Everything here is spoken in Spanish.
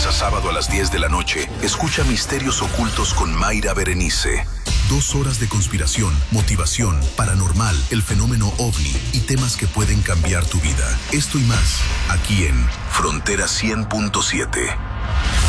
a sábado a las 10 de la noche, escucha Misterios Ocultos con Mayra Berenice. 2 horas de conspiración, motivación, paranormal, el fenómeno OVNI y temas que pueden cambiar tu vida. Esto y más, aquí en Frontera 100.7.